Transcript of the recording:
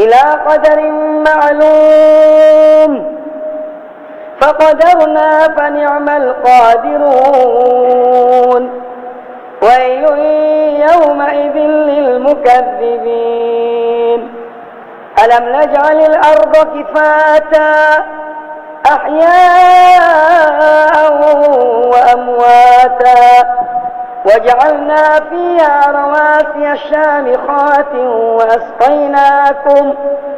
إلى قدر معلوم فقدرنا فنعم القادرون ويل يومئذ للمكذبين ألم نجعل الأرض كفاتا أحياء وأمواتا وجعلنا فيها رواسي شامخات